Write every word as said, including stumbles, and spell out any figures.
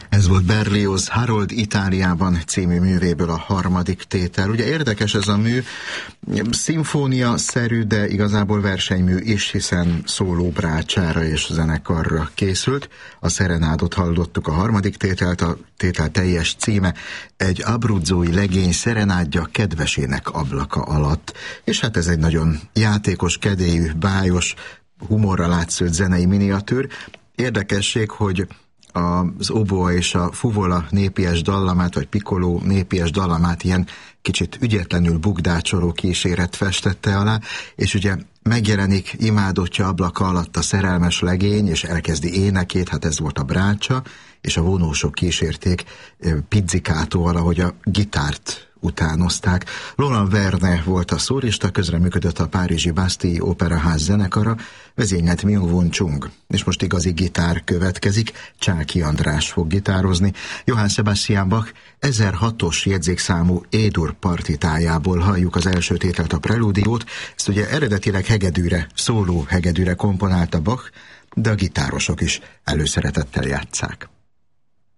Ez volt Berlioz Harold Itáliában című művéből a harmadik tétel. Ugye érdekes ez a mű, szimfónia-szerű, de igazából versenymű is, hiszen szóló brácsára és zenekarra készült. A szerenádot hallottuk, a harmadik tételt, a tétel teljes címe egy abruzzói legény szerenádja kedvesének ablaka alatt. És hát ez egy nagyon játékos, kedélyű, bájos, humorra látszőtt zenei miniatűr. Érdekesség, hogy az oboa és a fuvola népies dallamát, vagy pikoló népies dallamát ilyen kicsit ügyetlenül bukdácsoló kíséret festette alá, és ugye megjelenik imádottja ablaka alatt a szerelmes legény, és elkezdi énekét, hát ez volt a brácsa, és a vonósok kísérték pizzikátóval, ahogy a gitárt utánozták. Roland Verne volt a szólista, közreműködött a párizsi Bastille Operaház zenekara, vezényelt Myung-Whun Chung. És most igazi gitár következik, Csáky András fog gitározni. Johann Sebastian Bach ezerhatos jegyzékszámú E-dur partitájából halljuk az első tételt, a prelúdiót. Ezt ugye eredetileg hegedűre, szóló hegedűre komponálta Bach, de a gitárosok is előszeretettel játsszák.